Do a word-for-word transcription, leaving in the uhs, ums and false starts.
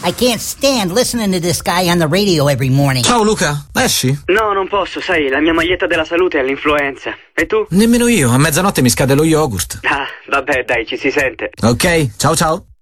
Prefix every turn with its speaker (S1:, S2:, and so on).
S1: I can't stand listening to this guy on the radio every morning.
S2: Ciao Luca, esci?
S3: No, non posso, sai, la mia maglietta della salute è all'influenza. E tu?
S2: Nemmeno io, a mezzanotte mi scade lo yogurt.
S3: Ah, vabbè, dai, ci si sente.
S2: Ok, ciao ciao.